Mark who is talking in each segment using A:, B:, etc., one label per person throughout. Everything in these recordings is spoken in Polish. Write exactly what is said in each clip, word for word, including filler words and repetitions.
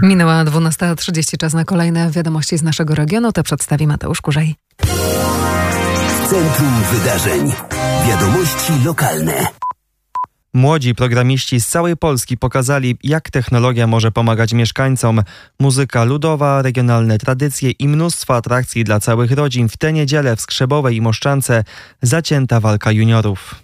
A: Minęła dwunasta trzydzieści, czas na kolejne wiadomości z naszego regionu. Te przedstawi Mateusz Kurzej.
B: W centrum wydarzeń. Wiadomości lokalne.
C: Młodzi programiści z całej Polski pokazali, jak technologia może pomagać mieszkańcom. Muzyka ludowa, regionalne tradycje i mnóstwo atrakcji dla całych rodzin. W tę niedzielę w Skrzebowej i Moszczance zacięta walka juniorów.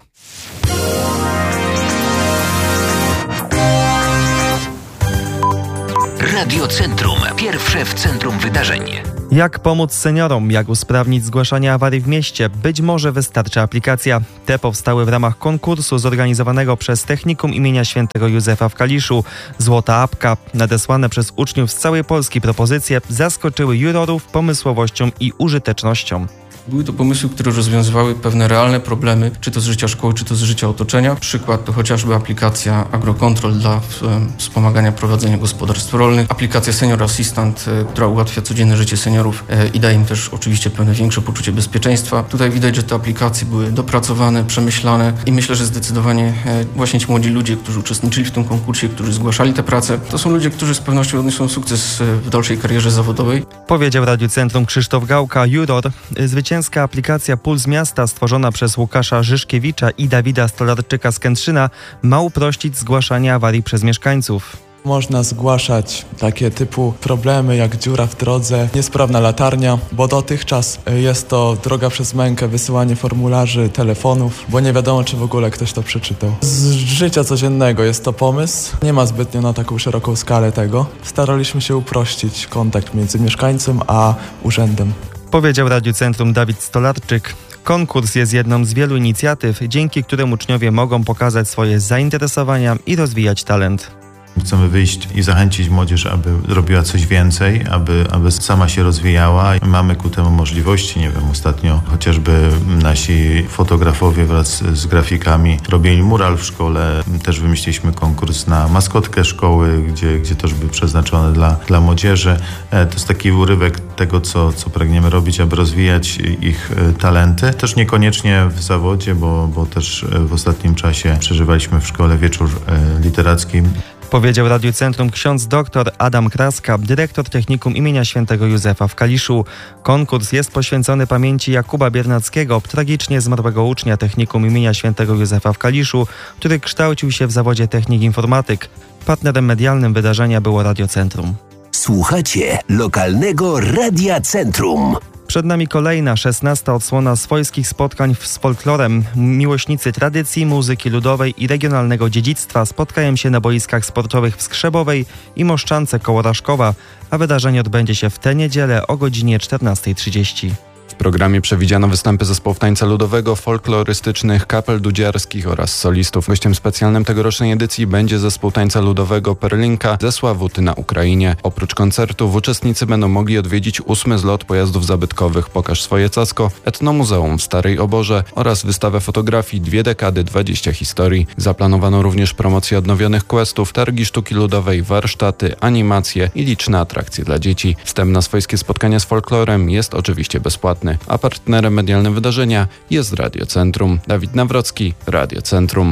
B: Radio Centrum. Pierwsze w centrum wydarzeń.
C: Jak pomóc seniorom, jak usprawnić zgłaszanie awarii w mieście? Być może wystarczy aplikacja. Te powstały w ramach konkursu zorganizowanego przez Technikum imienia Świętego Józefa w Kaliszu. Złota apka. Nadesłane przez uczniów z całej Polski propozycje zaskoczyły jurorów pomysłowością i użytecznością.
D: Były to pomysły, które rozwiązywały pewne realne problemy, czy to z życia szkoły, czy to z życia otoczenia. Przykład to chociażby aplikacja AgroControl dla wspomagania prowadzenia gospodarstw rolnych, aplikacja Senior Assistant, która ułatwia codzienne życie seniorów i daje im też oczywiście pewne większe poczucie bezpieczeństwa. Tutaj widać, że te aplikacje były dopracowane, przemyślane i myślę, że zdecydowanie właśnie ci młodzi ludzie, którzy uczestniczyli w tym konkursie, którzy zgłaszali te prace, to są ludzie, którzy z pewnością odniosą sukces w dalszej karierze zawodowej.
C: Powiedział Radiu Centrum Krzysztof Gałka, juror. Zwycięzca aplikacja Puls Miasta, stworzona przez Łukasza Żyszkiewicza i Dawida Stolarczyka z Kętrzyna, ma uprościć zgłaszanie awarii przez mieszkańców.
E: Można zgłaszać takie typu problemy jak dziura w drodze, niesprawna latarnia, bo dotychczas jest to droga przez mękę, wysyłanie formularzy, telefonów, bo nie wiadomo, czy w ogóle ktoś to przeczytał. Z życia codziennego jest to pomysł, nie ma zbytnio na taką szeroką skalę tego. Staraliśmy się uprościć kontakt między mieszkańcem a urzędem.
C: Powiedział Radiu Centrum Dawid Stolarczyk. Konkurs jest jedną z wielu inicjatyw, dzięki którym uczniowie mogą pokazać swoje zainteresowania i rozwijać talent.
F: Chcemy wyjść i zachęcić młodzież, aby robiła coś więcej, aby, aby sama się rozwijała. Mamy ku temu możliwości. Nie wiem, ostatnio chociażby nasi fotografowie wraz z grafikami robili mural w szkole. Też wymyśliliśmy konkurs na maskotkę szkoły, gdzie, gdzie też był przeznaczony dla, dla młodzieży. To jest taki urywek tego, co, co pragniemy robić, aby rozwijać ich talenty. Też niekoniecznie w zawodzie, bo, bo też w ostatnim czasie przeżywaliśmy w szkole wieczór literacki.
C: Powiedział Radiu Centrum ksiądz dr Adam Kraska, dyrektor Technikum imienia Świętego Józefa w Kaliszu. Konkurs jest poświęcony pamięci Jakuba Biernackiego, tragicznie zmarłego ucznia Technikum imienia Świętego Józefa w Kaliszu, który kształcił się w zawodzie technik informatyk. Partnerem medialnym wydarzenia było Radio Centrum.
B: Słuchacie lokalnego Radia Centrum.
C: Przed nami kolejna, szesnasta odsłona swojskich spotkań z folklorem. Miłośnicy tradycji, muzyki ludowej i regionalnego dziedzictwa spotkają się na boiskach sportowych w Skrzebowej i Moszczance koło Raszkowa, a wydarzenie odbędzie się w tę niedzielę o godzinie czternasta trzydzieści.
G: W programie przewidziano występy zespołów tańca ludowego, folklorystycznych, kapel dudziarskich oraz solistów. Gościem specjalnym tegorocznej edycji będzie zespół tańca ludowego Perlinka ze Sławoty na Ukrainie. Oprócz koncertów uczestnicy będą mogli odwiedzić ósmy zlot pojazdów zabytkowych Pokaż swoje Cacko, etnomuzeum w Starej Oborze oraz wystawę fotografii Dwie dekady, dwadzieścia historii. Zaplanowano również promocję odnowionych questów, targi sztuki ludowej, warsztaty, animacje i liczne atrakcje dla dzieci. Wstęp na swojskie spotkania z folklorem jest oczywiście bezpłatny, a partnerem medialnym wydarzenia jest Radio Centrum. Dawid Nawrocki, Radio Centrum.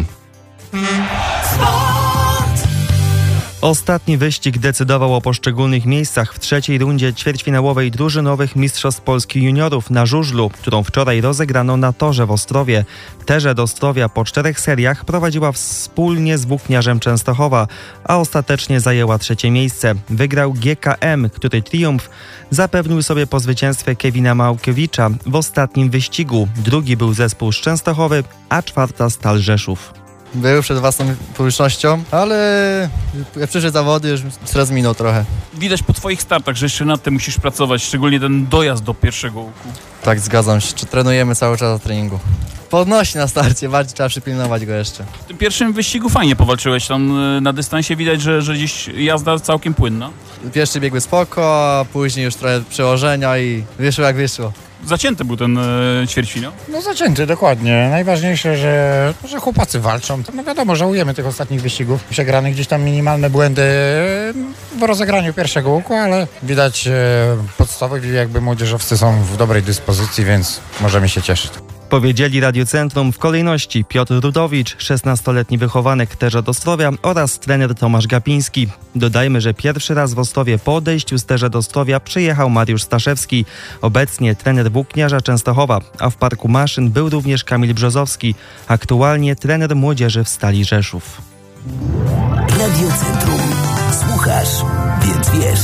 C: Ostatni wyścig decydował o poszczególnych miejscach w trzeciej rundzie ćwierćfinałowej drużynowych Mistrzostw Polski Juniorów na żużlu, którą wczoraj rozegrano na torze w Ostrowie. Terzed Ostrowia po czterech seriach prowadziła wspólnie z Włókniarzem Częstochowa, a ostatecznie zajęła trzecie miejsce. Wygrał G K M, który triumf zapewnił sobie po zwycięstwie Kevina Małkiewicza w ostatnim wyścigu. Drugi był zespół z Częstochowy, a czwarta Stal Rzeszów.
H: Był przed własną publicznością, ale jak przyszedł zawody, już stres minął trochę.
I: Widać po twoich startach, że jeszcze nad tym musisz pracować, szczególnie ten dojazd do pierwszego łuku.
H: Tak, zgadzam się. Trenujemy cały czas na treningu. Podnosi na starcie, bardziej trzeba przypilnować go jeszcze.
I: W tym pierwszym wyścigu fajnie powalczyłeś, tam na dystansie widać, że, że gdzieś jazda całkiem płynna.
H: Pierwszy biegły spoko, a później już trochę przełożenia i wyszło jak wyszło.
I: Zacięty był ten e, ćwierćfinał?
J: No zacięty, dokładnie. Najważniejsze, że, że chłopacy walczą. No wiadomo, żałujemy tych ostatnich wyścigów. Przegranych gdzieś tam minimalne błędy w rozegraniu pierwszego łuku, ale widać e, podstawowi jakby młodzieżowcy są w dobrej dyspozycji, więc możemy się cieszyć.
C: Powiedzieli Radiocentrum w kolejności Piotr Rudowicz, szesnastoletni wychowanek Terza Ostrowia oraz trener Tomasz Gapiński. Dodajmy, że pierwszy raz w Ostrowie po odejściu z Terza Ostrowia przyjechał Mariusz Staszewski, obecnie trener Włókniarza Częstochowa, a w Parku Maszyn był również Kamil Brzozowski, aktualnie trener młodzieży w Stali Rzeszów.
B: Radiocentrum. Słuchasz, więc wiesz.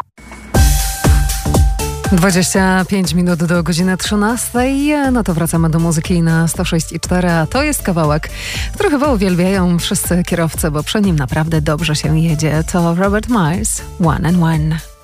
A: dwadzieścia pięć minut do godziny trzynastej. No to wracamy do muzyki na sto sześć i cztery, a to jest kawałek, który chyba uwielbiają wszyscy kierowcy, bo przy nim naprawdę dobrze się jedzie. To Robert Miles, One and One.